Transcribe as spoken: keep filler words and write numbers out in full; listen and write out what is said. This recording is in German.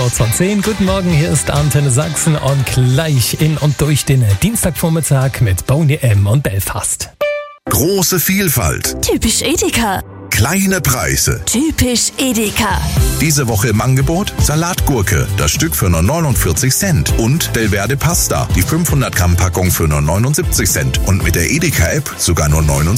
kurz vor zehn. Guten Morgen, hier ist Antenne Sachsen und gleich in und durch den Dienstagvormittag mit Boney M. und Belfast. Große Vielfalt. Typisch Edeka. Kleine Preise. Typisch Edeka. Diese Woche im Angebot Salatgurke, das Stück für nur neunundvierzig Cent. Und Delverde Pasta, die fünfhundert Gramm Packung für nur neunundsiebzig Cent. Und mit der Edeka-App sogar nur neunundsiebzig